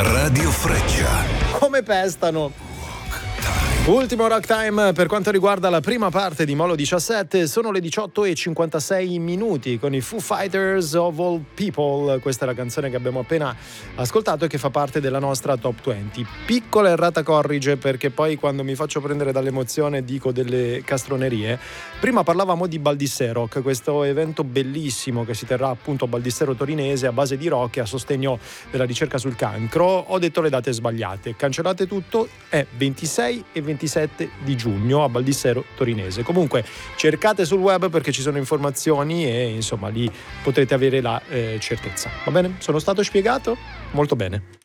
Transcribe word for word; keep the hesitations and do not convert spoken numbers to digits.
Radio Freccia. Come pestano. Ultimo Rock Time per quanto riguarda la prima parte di Molo diciassette. Sono le diciotto e cinquantasei minuti con i Foo Fighters of All People. Questa è la canzone che abbiamo appena ascoltato e che fa parte della nostra top venti. Piccola errata corrige, perché poi quando mi faccio prendere dall'emozione dico delle castronerie. Prima parlavamo di Baldissè Rock, questo evento bellissimo che si terrà appunto a Baldissero Torinese a base di rock e a sostegno della ricerca sul cancro. Ho detto le date sbagliate, cancellate tutto, è ventisei e ventisette di giugno a Baldissero Torinese. Comunque cercate sul web perché ci sono informazioni e insomma lì potrete avere la eh, certezza. Va bene? Sono stato spiegato? Molto bene.